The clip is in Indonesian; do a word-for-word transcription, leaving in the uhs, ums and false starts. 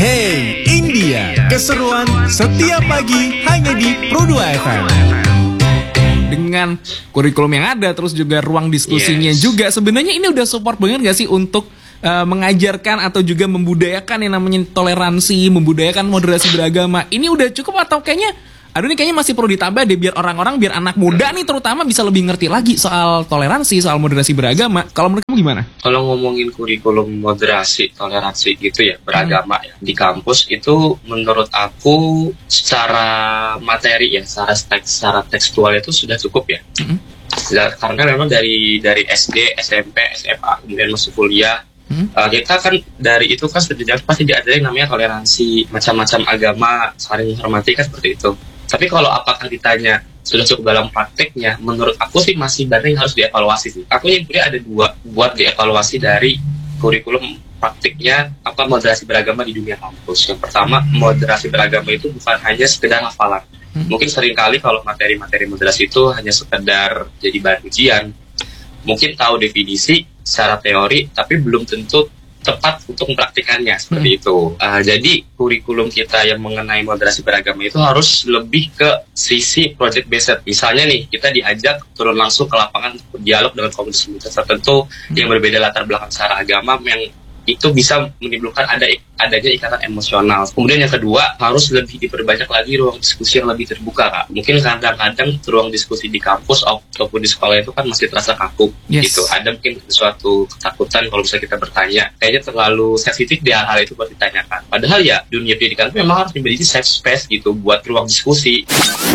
Hey India, keseruan setiap pagi hanya di Pro dua F M. Dengan kurikulum yang ada, terus juga ruang diskusinya yes. juga, sebenarnya ini udah support banget gak sih untuk uh, mengajarkan atau juga membudayakan yang namanya toleransi, membudayakan moderasi beragama? Ini udah cukup atau kayaknya aduh ini kayaknya masih perlu ditambah deh, biar orang-orang, biar anak muda nih terutama bisa lebih ngerti lagi soal toleransi, soal moderasi beragama. Kalau menurut kamu gimana? Kalau ngomongin kurikulum moderasi, toleransi gitu ya, beragama hmm. ya, di kampus itu menurut aku secara materi ya, secara teks, secara tekstual itu sudah cukup ya. Hmm. Karena memang dari dari S D, S M P, S M A, kemudian masuk kuliah, Hmm. Uh, kita kan dari itu kan setidaknya pasti diajarin namanya toleransi, macam-macam agama, saling menghormati kan seperti itu. Tapi kalau apakah ditanya sudah cukup dalam prakteknya, menurut aku sih masih banyak yang harus dievaluasi sih. Aku yang punya ada dua buat dievaluasi dari kurikulum praktiknya apa moderasi beragama di dunia kampus. Yang pertama, moderasi beragama itu bukan hanya sekedar hafalan. Hmm. Mungkin seringkali kalau materi-materi moderasi itu hanya sekedar jadi bahan ujian. Mungkin tahu definisi secara teori, tapi belum tentu tepat untuk mempraktikannya seperti hmm. itu. Uh, jadi kurikulum kita yang mengenai moderasi beragama itu harus lebih ke sisi project based. Misalnya nih, kita diajak turun langsung ke lapangan berdialog dengan komunitas tertentu hmm. yang berbeda latar belakang secara agama, yang itu bisa menimbulkan ada adanya ikatan emosional. Kemudian yang kedua, harus lebih diperbanyak lagi ruang diskusi yang lebih terbuka, Kak. Mungkin kadang-kadang ruang diskusi di kampus ataupun di sekolah itu kan masih terasa kaku yes. gitu. Ada mungkin suatu ketakutan kalau misalnya kita bertanya, kayaknya terlalu sensitif di hal-hal itu buat ditanyakan. Padahal ya dunia pendidikan itu memang harus menjadi safe space gitu buat ruang diskusi.